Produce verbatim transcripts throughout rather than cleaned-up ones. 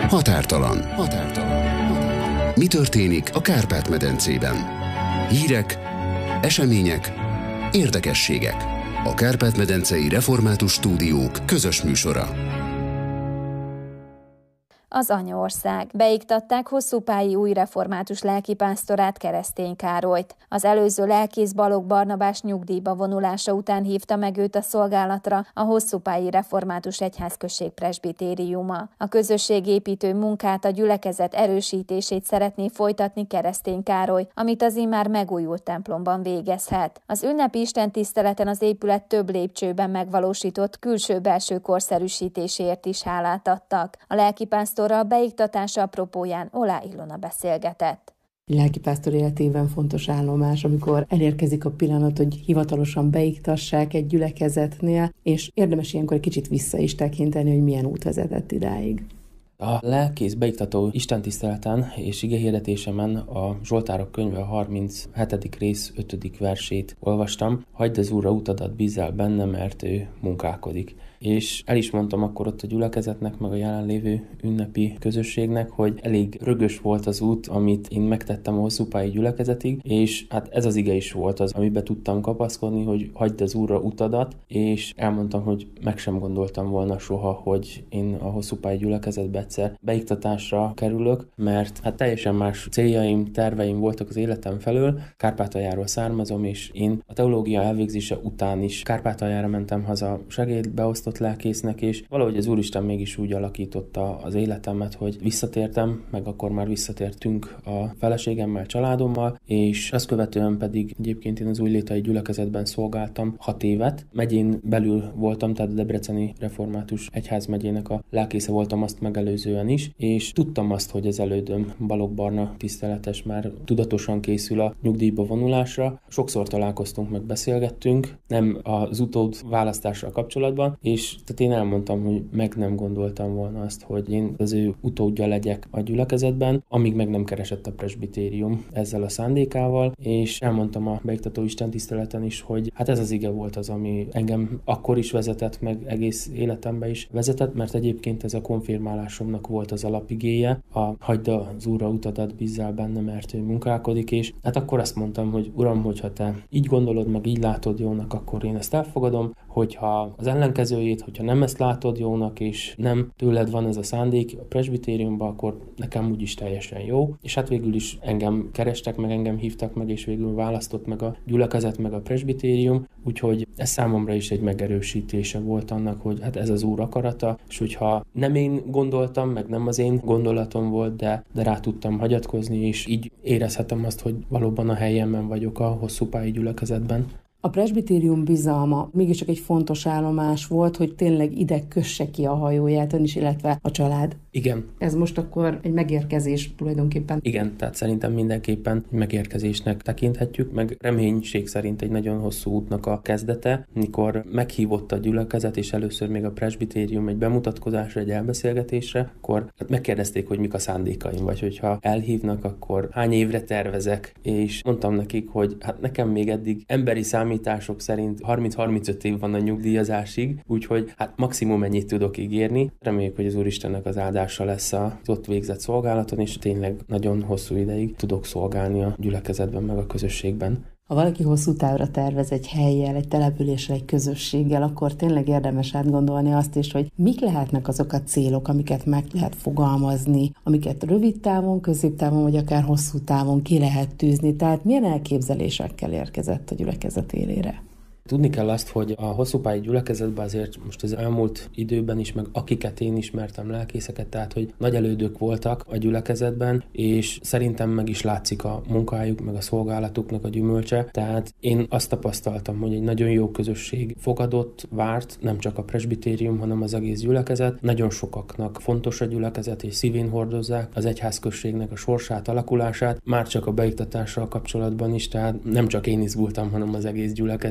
Határtalan. Határtalan. Mi történik a Kárpát-medencében? Hírek, események, érdekességek. A Kárpát-medencei Református Stúdiók közös műsora. Az anyaország. Beiktatták Hosszúpályi új református lelkipásztorát, Keresztény Károlyt. Az előző lelkész Balogh Barnabás nyugdíjba vonulása után hívta meg őt a szolgálatra a Hosszúpályi Református Egyházközség presbitériuma. A közösségépítő munkát, a gyülekezet erősítését szeretné folytatni Keresztény Károly, amit az immár megújult templomban végezhet. Az ünnepi istentiszteleten az épület több lépcsőben megvalósított külső-belső korszerűsítésért is hálát adtak. A lelkipásztor a beiktatása apropóján Olá Ilona beszélgetett. Lelkipásztor életében fontos állomás, amikor elérkezik a pillanat, hogy hivatalosan beiktassák egy gyülekezetnél, és érdemes ilyenkor egy kicsit vissza is tekinteni, hogy milyen út vezetett idáig. A lelkész beiktató istentiszteleten és igehirdetésemen a Zsoltárok könyve a harminchetedik rész ötödik versét olvastam. Hagyd az Úrra utadat, bízzál benne, mert ő munkálkodik. És el is mondtam akkor ott a gyülekezetnek, meg a jelenlévő ünnepi közösségnek, hogy elég rögös volt az út, amit én megtettem a Hosszúpályi gyülekezetig, és hát ez az ige is volt az, amiben tudtam kapaszkodni, hogy hagyd az Úrra utadat, és elmondtam, hogy meg sem gondoltam volna soha, hogy én a Hosszúpályi gyülekezetbe egyszer beiktatásra kerülök, mert hát teljesen más céljaim, terveim voltak az életem felől. Kárpátaljáról származom, és én a teológia elvégzése után is Kárpátaljára mentem haza segédbeosztó lelkésznek, és valahogy az Úristen mégis úgy alakította az életemet, hogy visszatértem, meg akkor már visszatértünk a feleségemmel, családommal, és azt követően pedig egyébként én az Újlétai gyülekezetben szolgáltam hat évet. Megyén belül voltam, tehát a Debreceni Református Egyházmegyének a lelkésze voltam azt megelőzően is, és tudtam azt, hogy az elődöm Balogh Barna tiszteletes már tudatosan készül a nyugdíjba vonulásra. Sokszor találkoztunk, meg beszélgettünk, nem az utód választással kapcsolatban, és És tehát én elmondtam, hogy meg nem gondoltam volna azt, hogy én az ő utódja legyek a gyülekezetben, amíg meg nem keresett a presbitérium ezzel a szándékával, és elmondtam a beiktató istentiszteleten is, hogy hát ez az ige volt az, ami engem akkor is vezetett, meg egész életembe is vezetett, mert egyébként ez a konfirmálásomnak volt az alapigéje, a hagyd az Úrra utadat, bízzál benne, mert ő munkálkodik, és hát akkor azt mondtam, hogy Uram, hogyha te így gondolod, meg így látod jónak, akkor én ezt elfogadom, hogyha az ellenkezőjét, hogyha nem ezt látod jónak, és nem tőled van ez a szándék a presbitériumban, akkor nekem úgyis teljesen jó. És hát végül is engem kerestek, meg engem hívtak meg, és végül választott meg a gyülekezet, meg a presbitérium, úgyhogy ez számomra is egy megerősítése volt annak, hogy hát ez az Úr akarata, és hogyha nem én gondoltam, meg nem az én gondolatom volt, de, de rá tudtam hagyatkozni, és így érezhetem azt, hogy valóban a helyemben vagyok a Hosszúpályi gyülekezetben. A presbitérium bizalma mégiscsak egy fontos állomás volt, hogy tényleg ide kösse ki a hajóját ön is, illetve a család. Igen. Ez most akkor egy megérkezés tulajdonképpen. Igen, tehát szerintem mindenképpen megérkezésnek tekinthetjük, meg reménység szerint egy nagyon hosszú útnak a kezdete, mikor meghívott a gyülekezet, és először még a presbitérium egy bemutatkozásra, egy elbeszélgetésre, akkor hát megkérdezték, hogy mik a szándékaim, vagy hogyha elhívnak, akkor hány évre tervezek, és mondtam nekik, hogy hát nekem még eddig emberi számítások szerint harminc-harmincöt év van a nyugdíjazásig, úgyhogy hát maximum ennyit tudok ígérni. Reméljük, hogy az Úristennek az áldása lesz az ott végzett szolgálaton, és tényleg nagyon hosszú ideig tudok szolgálni a gyülekezetben, meg a közösségben. Ha valaki hosszú távra tervez egy hellyel, egy településsel, egy közösséggel, akkor tényleg érdemes átgondolni azt is, hogy mik lehetnek azok a célok, amiket meg lehet fogalmazni, amiket rövid távon, középtávon, vagy akár hosszú távon ki lehet tűzni. Tehát milyen elképzelésekkel érkezett a gyülekezet élére? Tudni kell azt, hogy a Hosszúpályi gyülekezetben azért most az elmúlt időben is, meg akiket én ismertem, lelkészeket, tehát hogy nagy elődök voltak a gyülekezetben, és szerintem meg is látszik a munkájuk, meg a szolgálatuknak a gyümölcse. Tehát én azt tapasztaltam, hogy egy nagyon jó közösség fogadott, várt, nem csak a presbitérium, hanem az egész gyülekezet. Nagyon sokaknak fontos a gyülekezet, és szívén hordozzák az egyházközségnek a sorsát, alakulását, már csak a beiktatással kapcsolatban is, tehát nem csak én izgultam, hanem az egész gyülekezet, hogy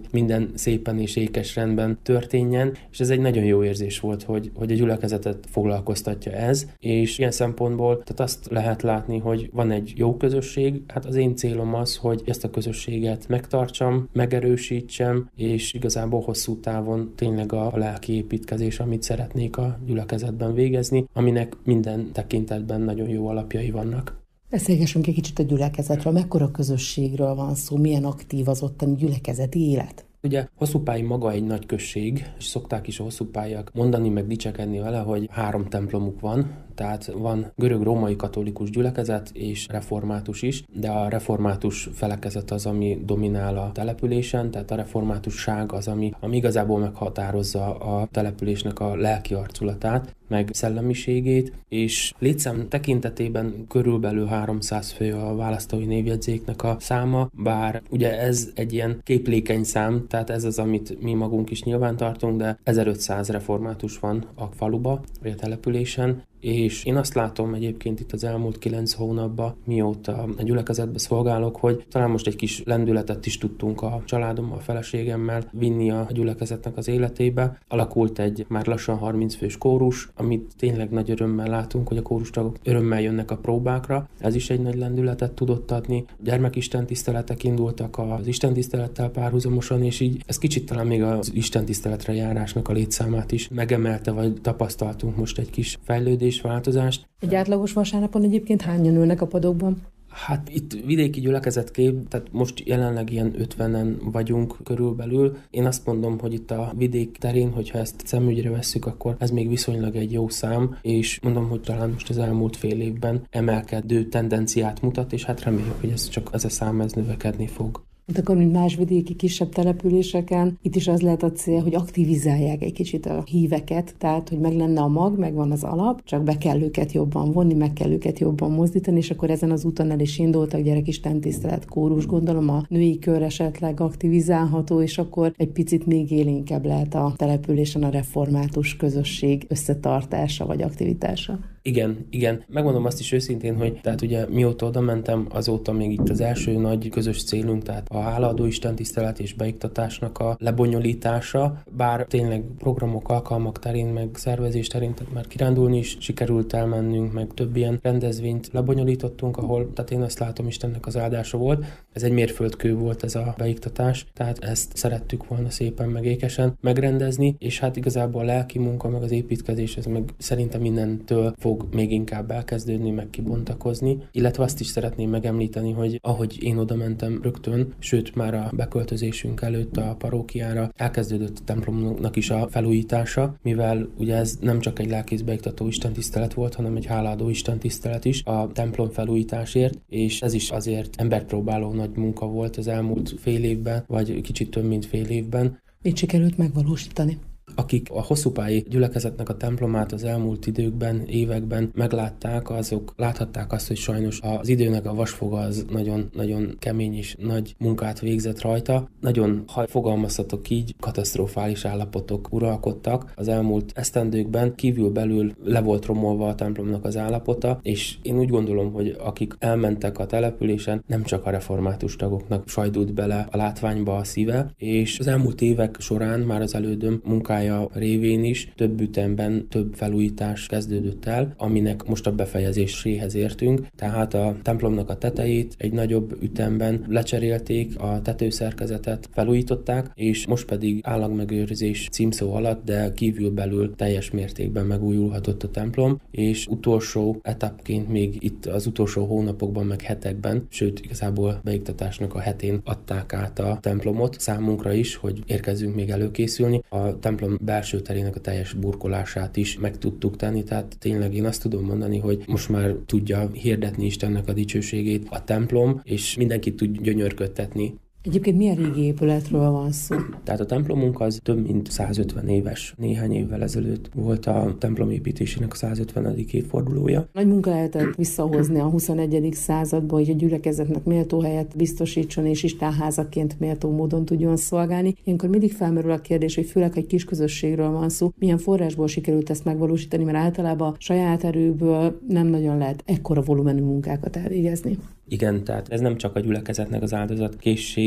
minden szépen és ékes rendben történjen, és ez egy nagyon jó érzés volt, hogy, hogy a gyülekezetet foglalkoztatja ez, és ilyen szempontból tehát azt lehet látni, hogy van egy jó közösség, hát az én célom az, hogy ezt a közösséget megtartsam, megerősítsem, és igazából hosszú távon tényleg a lelki építkezés, amit szeretnék a gyülekezetben végezni, aminek minden tekintetben nagyon jó alapjai vannak. Beszélgessünk egy kicsit a gyülekezetről, mekkora közösségről van szó, milyen aktív az ottani gyülekezeti élet? Ugye Hosszúpályi maga egy nagy község, és szokták is a hosszúpályiak mondani, meg dicsekedni vele, hogy három templomuk van, tehát van görög-római katolikus gyülekezet és református is, de a református felekezet az, ami dominál a településen, tehát a reformátusság az, ami, ami igazából meghatározza a településnek a lelki arculatát, meg szellemiségét, és létszám tekintetében körülbelül háromszáz fő a választói névjegyzéknek a száma, bár ugye ez egy ilyen képlékeny szám, tehát ez az, amit mi magunk is nyilván tartunk, de ezerötszáz református van a faluba, vagy a településen, és én azt látom egyébként itt az elmúlt kilenc hónapban, mióta a gyülekezetbe szolgálok, hogy talán most egy kis lendületet is tudtunk a családommal, a feleségemmel vinni a gyülekezetnek az életébe. Alakult egy már lassan harminc fős kórus, amit tényleg nagy örömmel látunk, hogy a kórustagok örömmel jönnek a próbákra. Ez is egy nagy lendületet tudott adni. Gyermekistentiszteletek indultak az istentisztelettel párhuzamosan, és így ez kicsit talán még az istentiszteletre járásnak a létszámát is megemelte, vagy tapasztaltunk most egy kis fejlődést, változást. Egy átlagos vasárnapon egyébként hányan ülnek a padokban? Hát itt vidéki gyülekezetkép, tehát most jelenleg ilyen ötvenen vagyunk körülbelül. Én azt mondom, hogy itt a vidék terén, hogyha ezt szemügyre vesszük, akkor ez még viszonylag egy jó szám, és mondom, hogy talán most az elmúlt fél évben emelkedő tendenciát mutat, és hát reméljük, hogy ez csak ez a szám ez növekedni fog. Hát akkor, mint más vidéki kisebb településeken, itt is az lehet a cél, hogy aktivizálják egy kicsit a híveket, tehát, hogy meg lenne a mag, meg van az alap, csak be kell őket jobban vonni, meg kell őket jobban mozdítani, és akkor ezen az úton el is indultak gyerekistentisztelet, kórus, gondolom a női kör esetleg aktivizálható, és akkor egy picit még élénkebb lehet a településen a református közösség összetartása vagy aktivitása. Igen, igen. Megmondom azt is őszintén, hogy tehát ugye mióta oda mentem, azóta még itt az első nagy közös célunk, tehát a hálaadó istentisztelet és beiktatásnak a lebonyolítása, bár tényleg programok, alkalmak terén, meg szervezés terén, tehát már kirándulni is sikerült elmennünk, meg több ilyen rendezvényt lebonyolítottunk, ahol, tehát én azt látom, Istennek az áldása volt. Ez egy mérföldkő volt ez a beiktatás, tehát ezt szerettük volna szépen meg ékesen megrendezni, és hát igazából a lelki munka, meg az építkezés, ez meg szerintem mindentől fog még inkább elkezdődni, meg kibontakozni. Illetve azt is szeretném megemlíteni, hogy ahogy én oda mentem rögtön, sőt már a beköltözésünk előtt a parókiára elkezdődött a templomnak is a felújítása, mivel ugye ez nem csak egy lelkészbeiktató istentisztelet volt, hanem egy hálaadó istentisztelet is a templom felújításért, és ez is azért emberpróbáló nagy munka volt az elmúlt fél évben, vagy kicsit több mint fél évben. Mit sikerült megvalósítani? Akik a Hosszúpályi gyülekezetnek a templomát az elmúlt időkben, években meglátták, azok láthatták azt, hogy sajnos az időnek a vasfoga az nagyon-nagyon kemény és nagy munkát végzett rajta. Nagyon, ha fogalmazhatok így, katasztrofális állapotok uralkodtak az elmúlt esztendőkben, kívül-belül le volt romolva a templomnak az állapota, és én úgy gondolom, hogy akik elmentek a településen, nem csak a református tagoknak sajdult bele a látványba a szíve, és az elmúlt évek során már az elődöm munkája révén is több ütemben több felújítás kezdődött el, aminek most a befejezéséhez értünk. Tehát a templomnak a tetejét egy nagyobb ütemben lecserélték, a tetőszerkezetet felújították, és most pedig állagmegőrzés címszó alatt, de kívül-belül teljes mértékben megújulhatott a templom, és utolsó etapként még itt az utolsó hónapokban, meg hetekben, sőt igazából beiktatásnak a hetén adták át a templomot számunkra is, hogy érkezzünk még előkészülni. A templom belső terének a teljes burkolását is meg tudtuk tenni, tehát tényleg én azt tudom mondani, hogy most már tudja hirdetni Istennek a dicsőségét a templom, és mindenki tud gyönyörködtetni. Egyébként milyen régi épületről van szó? Tehát a templomunk az több mint százötven éves. Néhány évvel ezelőtt volt a templom építésének a százötvenedik évfordulója. Nagy munka lehetett visszahozni a huszonegyedik századba, hogy a gyülekezetnek méltó helyet biztosítson, és istenházaként méltó módon tudjon szolgálni. Ilyenkor mindig felmerül a kérdés, hogy főleg egy kis közösségről van szó, milyen forrásból sikerült ezt megvalósítani, mert általában saját erőből nem nagyon lehet ekkora volumenű munkákat elvégezni. Igen, tehát ez nem csak a gyülekezetnek az áldozatkészség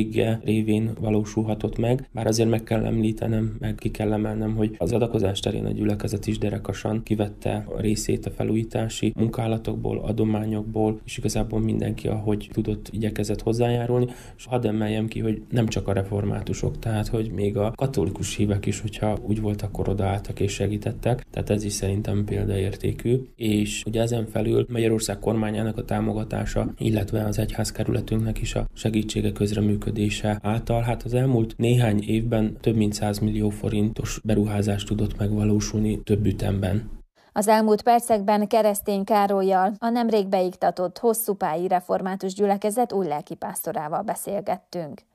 segítsége révén valósulhatott meg, bár azért meg kell említenem, meg ki kell emelnem, hogy az adakozás terén a gyülekezet is derekasan kivette a részét a felújítási munkálatokból, adományokból, és igazából mindenki, ahogy tudott, igyekezett hozzájárulni, és hadd emeljem ki, hogy nem csak a reformátusok, tehát hogy még a katolikus hívek is, hogyha úgy volt, akkor odaálltak és segítettek, tehát ez is szerintem példaértékű, és ugye ezen felül Magyarország kormányának a támogatása, illetve az egyházkerületünknek is a segítsége, közreműködése által, hát az elmúlt néhány évben több mint száz millió forintos beruházást tudott megvalósulni több ütemben. Az elmúlt percekben Keresztény Károllyal, a nemrég beiktatott Hosszúpályi Református Gyülekezet új lelkipásztorával beszélgettünk.